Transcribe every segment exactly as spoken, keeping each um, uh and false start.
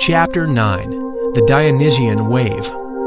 Chapter nine. The Dionysian Wave.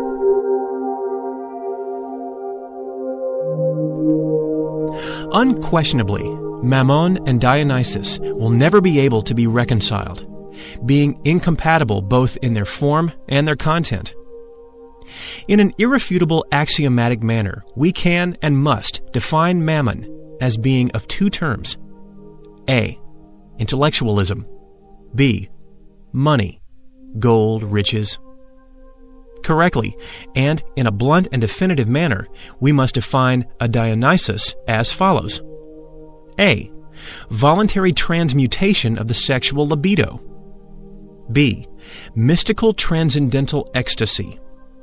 Unquestionably, Mammon and Dionysus will never be able to be reconciled, being incompatible both in their form and their content. In an irrefutable axiomatic manner, we can and must define Mammon as being of two terms. A. Intellectualism. B. Money, gold, riches. Correctly, and in a blunt and definitive manner, we must define a Dionysus as follows. A. Voluntary transmutation of the sexual libido. B. Mystical transcendental ecstasy.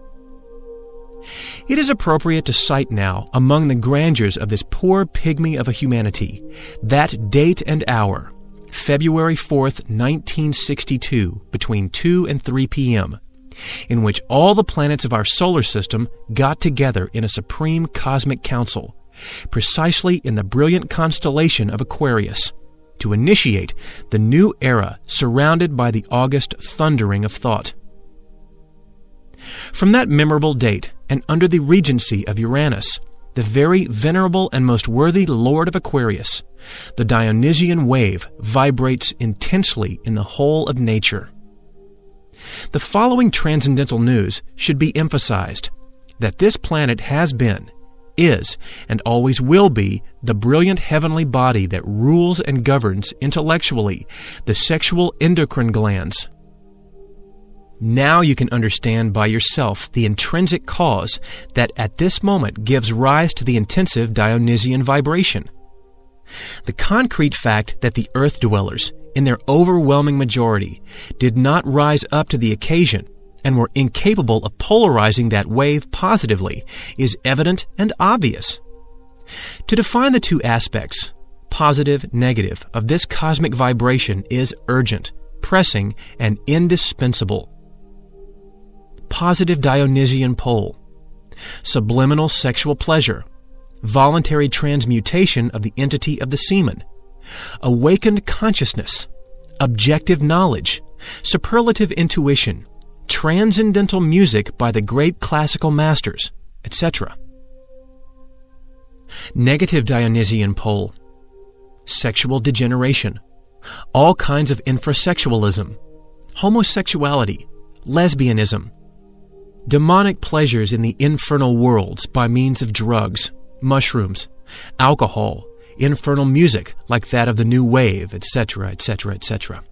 It is appropriate to cite now, among the grandeurs of this poor pygmy of a humanity, that date and hour, February fourth, nineteen sixty-two, between two and three p.m., in which all the planets of our solar system got together in a supreme cosmic council, precisely in the brilliant constellation of Aquarius, to initiate the new era surrounded by the august thundering of thought. From that memorable date, and under the regency of Uranus, the very venerable and most worthy Lord of Aquarius, the Dionysian wave vibrates intensely in the whole of nature. The following transcendental news should be emphasized, that this planet has been, is, and always will be the brilliant heavenly body that rules and governs intellectually the sexual endocrine glands. Now you can understand by yourself the intrinsic cause that at this moment gives rise to the intensive Dionysian vibration. The concrete fact that the earth dwellers, in their overwhelming majority, did not rise up to the occasion and were incapable of polarizing that wave positively is evident and obvious. To define the two aspects, positive, negative, of this cosmic vibration is urgent, pressing, and indispensable. Positive Dionysian pole, subliminal sexual pleasure, voluntary transmutation of the entity of the semen, awakened consciousness, objective knowledge, superlative intuition, transcendental music by the great classical masters, et cetera. Negative Dionysian pole, sexual degeneration, all kinds of infrasexualism, homosexuality, lesbianism, demonic pleasures in the infernal worlds by means of drugs, mushrooms, alcohol, infernal music like that of the new wave, et cetera, et cetera, et cetera.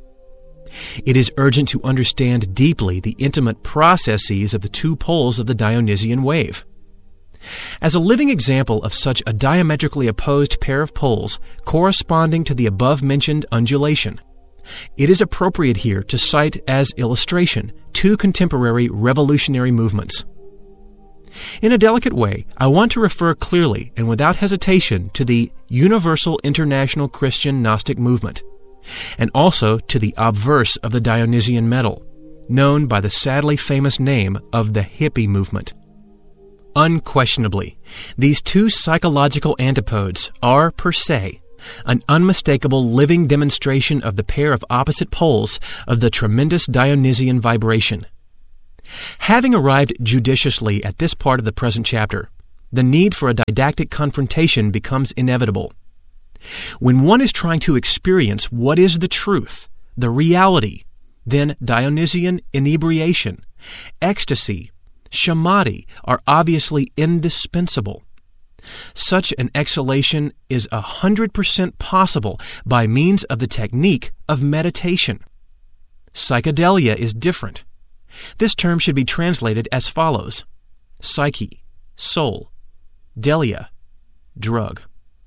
It is urgent to understand deeply the intimate processes of the two poles of the Dionysian wave. As a living example of such a diametrically opposed pair of poles corresponding to the above-mentioned undulation, it is appropriate here to cite as illustration two contemporary revolutionary movements. In a delicate way, I want to refer clearly and without hesitation to the Universal International Christian Gnostic Movement, and also to the obverse of the Dionysian metal, known by the sadly famous name of the hippie movement. Unquestionably, these two psychological antipodes are, per se, an unmistakable living demonstration of the pair of opposite poles of the tremendous Dionysian vibration. Having arrived judiciously at this part of the present chapter, the need for a didactic confrontation becomes inevitable. When one is trying to experience what is the truth, the reality, then Dionysian inebriation, ecstasy, samadhi are obviously indispensable. Such an exhalation is a hundred percent possible by means of the technique of meditation. Psychedelia is different. This term should be translated as follows: psyche, soul, delia, drug.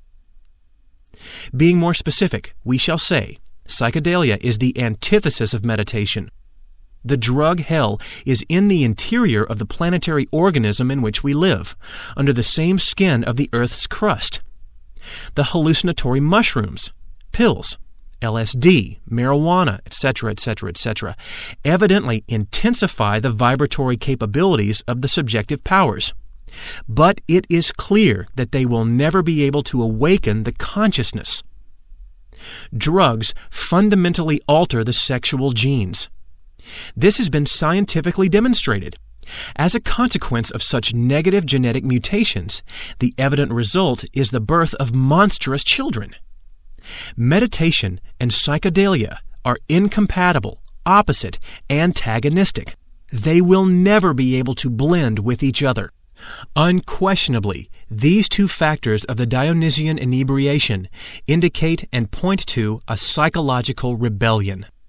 Being more specific, we shall say, psychedelia is the antithesis of meditation. The drug hell is in the interior of the planetary organism in which we live, under the same skin of the Earth's crust. The hallucinatory mushrooms, pills, L S D, marijuana, et cetera, et cetera, et cetera, evidently intensify the vibratory capabilities of the subjective powers. But it is clear that they will never be able to awaken the consciousness. Drugs fundamentally alter the sexual genes. This has been scientifically demonstrated. As a consequence of such negative genetic mutations, the evident result is the birth of monstrous children. Meditation and psychedelia are incompatible, opposite, antagonistic. They will never be able to blend with each other. Unquestionably, these two factors of the Dionysian inebriation indicate and point to a psychological rebellion.